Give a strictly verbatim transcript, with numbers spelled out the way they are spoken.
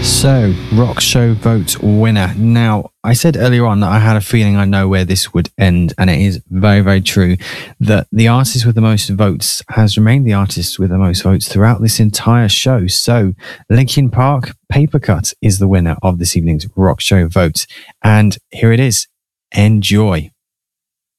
So, Rock Show Vote winner. Now, I said earlier on that I had a feeling I know where this would end, and it is very, very true that the artist with the most votes has remained the artist with the most votes throughout this entire show. So, Linkin Park, Paper Cut is the winner of this evening's Rock Show Vote. And here it is. Enjoy.